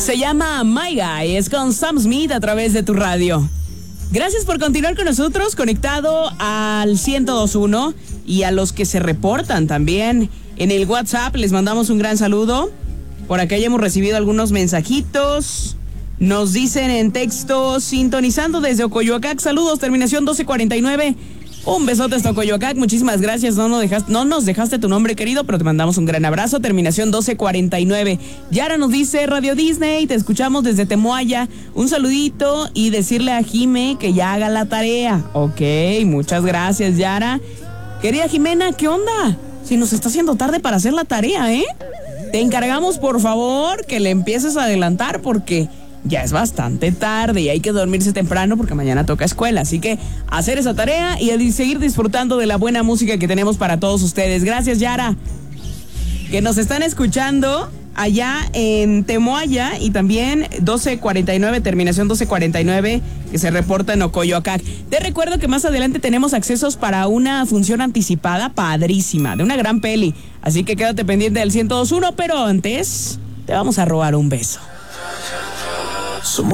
Se llama My Guy, es con Sam Smith a través de tu radio. Gracias por continuar con nosotros, conectado al 102.1, y a los que se reportan también en el WhatsApp, les mandamos un gran saludo. Por acá ya hemos recibido algunos mensajitos. Nos dicen en texto, sintonizando desde Ocoyoacac, saludos, terminación 1249. Un besote hasta Ocoyoacac, muchísimas gracias. No nos dejaste tu nombre, querido, pero te mandamos un gran abrazo. Terminación 1249. Yara nos dice, Radio Disney, te escuchamos desde Temoaya. Un saludito y decirle a Jime que ya haga la tarea. Ok, muchas gracias, Yara. Querida Jimena, ¿qué onda? Si nos está haciendo tarde para hacer la tarea, ¿eh? Te encargamos, por favor, que le empieces a adelantar porque ya es bastante tarde y hay que dormirse temprano porque mañana toca escuela. Así que hacer esa tarea y seguir disfrutando de la buena música que tenemos para todos ustedes. Gracias, Yara, que nos están escuchando allá en Temoaya, y también 1249, terminación 1249, que se reporta en Ocoyoacac. Te recuerdo que más adelante tenemos accesos para una función anticipada padrísima, de una gran peli. Así que quédate pendiente del 102.1, pero antes te vamos a robar un beso.